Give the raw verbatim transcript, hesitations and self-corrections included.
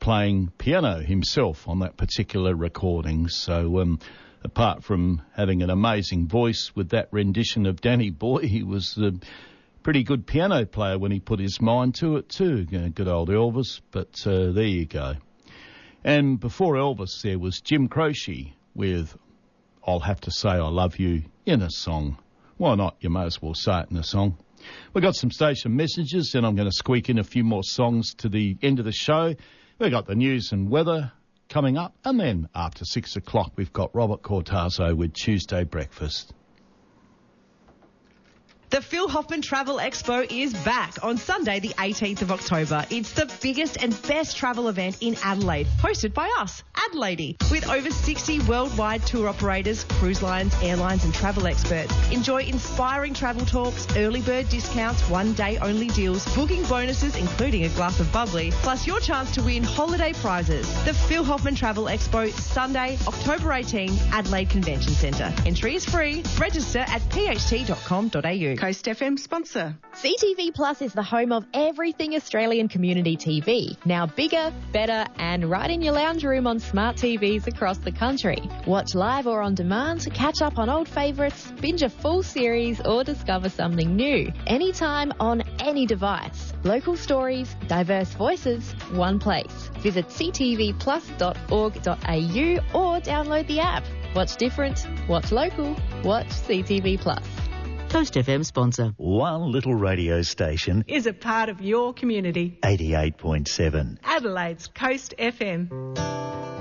playing piano himself on that particular recording. So um, apart from having an amazing voice with that rendition of Danny Boy, he was a pretty good piano player when he put his mind to it too. Good old Elvis, but uh, there you go. And before Elvis, there was Jim Croce with I'll Have to Say I Love You in a song. Why not? You may as well say it in a song. We've got some station messages, and I'm going to squeak in a few more songs to the end of the show. We've got the news and weather coming up, and then after six o'clock, we've got Robert Cortazzo with Tuesday Breakfast. The Phil Hoffmann Travel Expo is back on Sunday the eighteenth of October. It's the biggest and best travel event in Adelaide, hosted by us, Adelaide, with over sixty worldwide tour operators, cruise lines, airlines and travel experts. Enjoy inspiring travel talks, early bird discounts, one-day only deals, booking bonuses including a glass of bubbly, plus your chance to win holiday prizes. The Phil Hoffmann Travel Expo, Sunday, October eighteenth, Adelaide Convention Centre. Entry is free. Register at p h t dot com dot a u. Coast F M sponsor. C T V Plus is the home of everything Australian community T V. Now bigger, better and right in your lounge room on smart T Vs across the country. Watch live or on demand, catch up on old favourites, binge a full series or discover something new. Anytime on any device. Local stories, diverse voices, one place. Visit c t v plus dot org dot a u or download the app. Watch different, watch local, watch C T V Plus. Coast F M sponsor. One little radio station Is a part of your community. eighty-eight point seven. Adelaide's Coast F M.